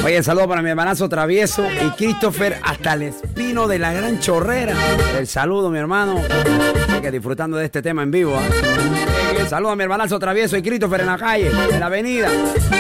Oye, saludo para mi hermanazo Travieso y Christopher hasta el Espino de la Gran Chorrera. El saludo, mi hermano. Así que disfrutando de este tema en vivo. Saludo a mi hermanazo Travieso y Christopher en la calle, en la avenida.